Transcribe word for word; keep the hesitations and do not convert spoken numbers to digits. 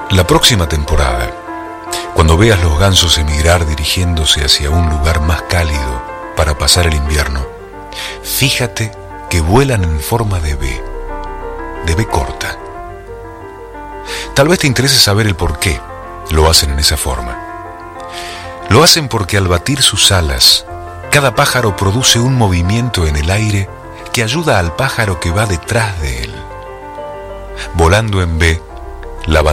La próxima temporada, cuando veas los gansos emigrar dirigiéndose hacia un lugar más cálido para pasar el invierno, fíjate que vuelan en forma de V, de V corta. Tal vez te interese saber el por qué lo hacen en esa forma. Lo hacen porque al batir sus alas, cada pájaro produce un movimiento en el aire que ayuda al pájaro que va detrás de él. Volando en V, la